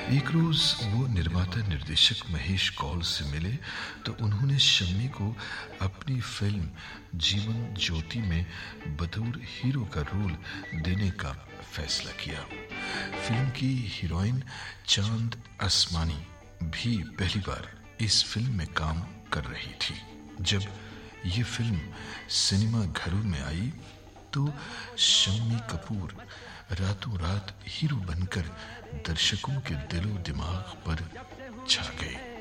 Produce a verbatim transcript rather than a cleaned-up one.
एक रोज वो निर्माता निर्देशक महेश कौल से मिले तो उन्होंने शम्मी को अपनी फिल्म जीवन ज्योति में बतौर हीरो का रोल देने का फैसला किया। फिल्म की हीरोइन चांद आसमानी भी पहली बार इस फिल्म में काम कर रही थी। जब ये फिल्म सिनेमा घरों में आई तो शम्मी कपूर रातों रात हीरो बनकर दर्शकों के दिलो दिमाग पर छा गए।